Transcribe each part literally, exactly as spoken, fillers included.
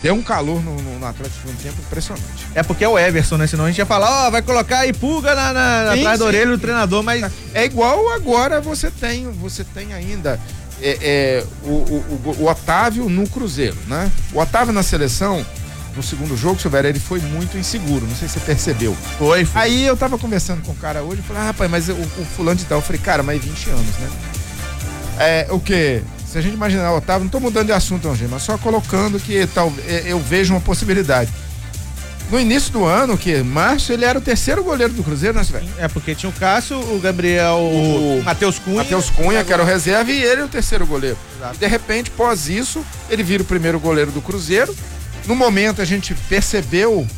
deu um calor no, no, no Atlético no tempo impressionante. É porque é o Everson, né? Senão a gente ia falar, ó, oh, vai colocar aí pulga na, na, sim, atrás sim. da orelha do treinador, mas... É igual agora você tem, você tem ainda é, é, o, o, o Otávio no Cruzeiro, né? O Otávio na seleção, no segundo jogo, Silvério, ele foi muito inseguro, não sei se você percebeu. Foi, foi. Aí eu tava conversando com o cara hoje, eu falei, ah, rapaz, mas o, o fulano de tal, eu falei, cara, mas vinte anos, né? É, o quê? Se a gente imaginar o Otávio, não tô mudando de assunto, não, gente, mas só colocando que tal, eu vejo uma possibilidade. No início do ano, que março, ele era o terceiro goleiro do Cruzeiro, né, Silvério? É, porque tinha o Cássio, o Gabriel, o, o Matheus Cunha. Matheus Cunha, que era o reserva, e ele o terceiro goleiro. Exato. De repente, pós isso, ele vira o primeiro goleiro do Cruzeiro. No momento, a gente percebeu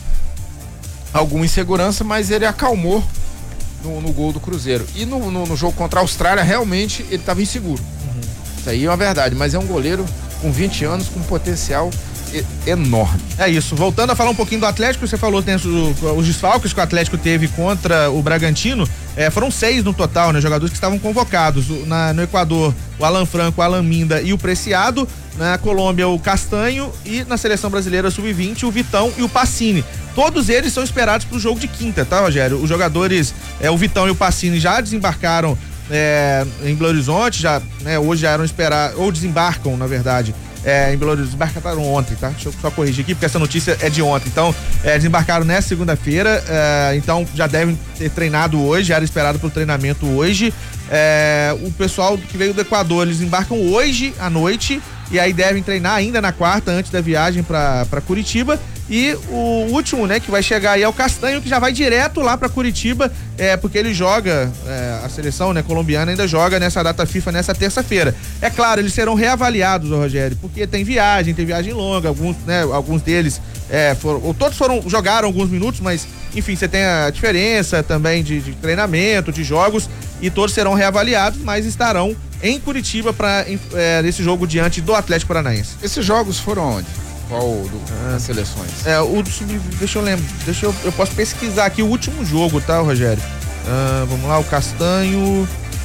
alguma insegurança, mas ele acalmou no, no gol do Cruzeiro. E no, no, no jogo contra a Austrália, realmente, ele estava inseguro. Uhum. Isso aí é uma verdade, mas é um goleiro com vinte anos, com potencial enorme. É isso. Voltando a falar um pouquinho do Atlético, você falou tem os, os desfalques que o Atlético teve contra o Bragantino, é, foram seis no total, né? Jogadores que estavam convocados. Na, no Equador, o Alan Franco, o Alan Minda e o Preciado. Na Colômbia, o Castanho. E na seleção brasileira sub vinte, o Vitão e o Pacini. Todos eles são esperados para o jogo de quinta, tá, Rogério? Os jogadores, é, o Vitão e o Pacini já desembarcaram é, em Belo Horizonte, já, né, hoje já eram esperados, ou desembarcam, na verdade, É, em Belo Horizonte, desembarcaram ontem, tá? Deixa eu só corrigir aqui, porque essa notícia é de ontem. Então, é, desembarcaram nessa segunda-feira, é, então já devem ter treinado hoje, era esperado pro treinamento hoje. É, o pessoal que veio do Equador, eles embarcam hoje à noite e aí devem treinar ainda na quarta, antes da viagem pra, pra Curitiba. E o último, né, que vai chegar aí é o Castanho, que já vai direto lá pra Curitiba, é, porque ele joga, é, a seleção, né, colombiana ainda joga nessa data FIFA nessa terça-feira. É claro, eles serão reavaliados, Rogério, porque tem viagem, tem viagem longa, alguns, né, alguns deles, é, foram, ou todos foram, jogaram alguns minutos, mas, enfim, você tem a diferença também de, de treinamento, de jogos, e todos serão reavaliados, mas estarão em Curitiba para é, nesse jogo diante do Atlético Paranaense. Esses jogos foram onde? Qual do, ah, das seleções? É, o do sub, deixa eu lembrar, deixa eu, eu posso pesquisar aqui o último jogo, tá, Rogério? Ah, vamos lá, o Castanho.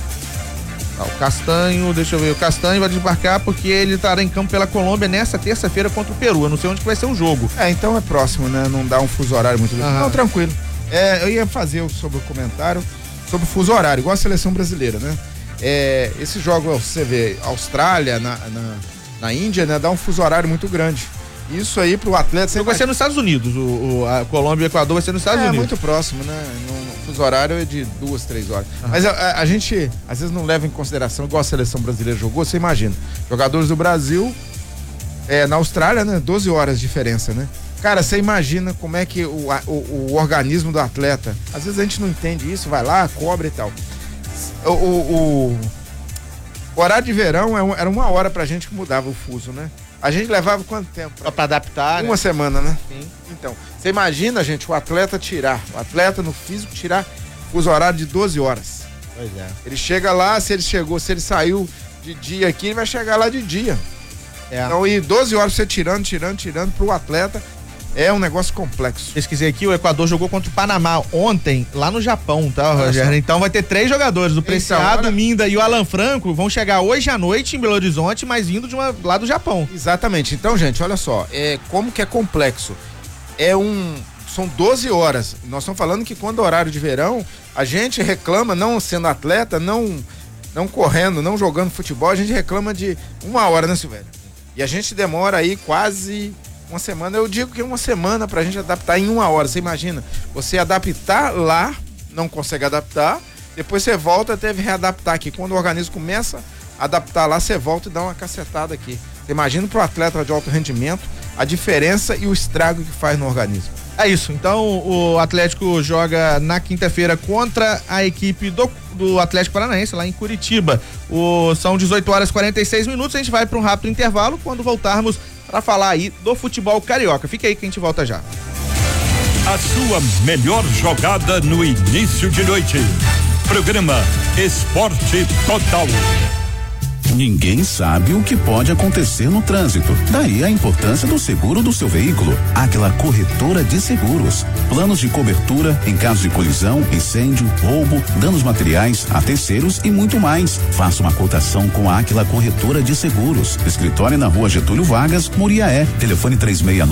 Ah, o Castanho, deixa eu ver, o Castanho vai desembarcar porque ele estará em campo pela Colômbia nessa terça-feira contra o Peru. Eu não sei onde que vai ser o jogo. É, então é próximo, né? Não dá um fuso horário muito grande. Não, tranquilo. É, eu ia fazer sobre o comentário sobre o fuso horário, igual a seleção brasileira, né? É, esse jogo, você vê, Austrália, na, na, na Índia, né? Dá um fuso horário muito grande. Isso aí pro atleta... O jogo vai ser nos Estados Unidos, o, o, a Colômbia e o Equador vai ser nos Estados é, Unidos. É muito próximo, né? No, no fuso horário é de duas, três horas. Uhum. Mas a, a, a gente, às vezes, não leva em consideração, igual a seleção brasileira jogou, você imagina. Jogadores do Brasil, é, na Austrália, né? doze horas de diferença, né? Cara, você imagina como é que o, o, o organismo do atleta, às vezes a gente não entende isso, vai lá, cobra e tal. O, o, o horário de verão era uma hora pra gente que mudava o fuso, né? A gente levava quanto tempo? Pra, pra adaptar, Uma né? semana, né? Sim. Então, você imagina, gente, o atleta tirar, o atleta no físico tirar fuso horário de doze horas. Pois é. Ele chega lá, se ele chegou, se ele saiu de dia aqui, ele vai chegar lá de dia. É. Então, e doze horas você tirando, tirando, tirando pro atleta, é um negócio complexo. Pesquisei aqui, o Equador jogou contra o Panamá ontem, lá no Japão, tá, Rogério? Então vai ter três jogadores, o Preciado, então, olha... Minda e o Alan Franco, vão chegar hoje à noite em Belo Horizonte, mas vindo de uma, lá do Japão. Exatamente. Então, gente, olha só, é, como que é complexo. É um... São doze horas. Nós estamos falando que quando é horário de verão, a gente reclama, não sendo atleta, não, não correndo, não jogando futebol, a gente reclama de uma hora, né, Silvério? E a gente demora aí quase... Uma semana, eu digo que é uma semana pra gente adaptar em uma hora. Você imagina, você adaptar lá, não consegue adaptar, depois você volta até readaptar aqui. Quando o organismo começa a adaptar lá, você volta e dá uma cacetada aqui. Você imagina pro atleta de alto rendimento a diferença e o estrago que faz no organismo. É isso, então o Atlético joga na quinta-feira contra a equipe do, do Atlético Paranaense, lá em Curitiba. O, são dezoito horas e quarenta e seis minutos, a gente vai para um rápido intervalo quando voltarmos para falar aí do futebol carioca. Fica aí que a gente volta já. A sua melhor jogada no início de noite. Programa Esporte Total. Ninguém sabe o que pode acontecer no trânsito. Daí a importância do seguro do seu veículo. Aquela corretora de seguros. Planos de cobertura em caso de colisão, incêndio, roubo, danos materiais a terceiros e muito mais. Faça uma cotação com a Aquila Corretora de Seguros. Escritório na Rua Getúlio Vargas, Muriaé. Telefone três seis nove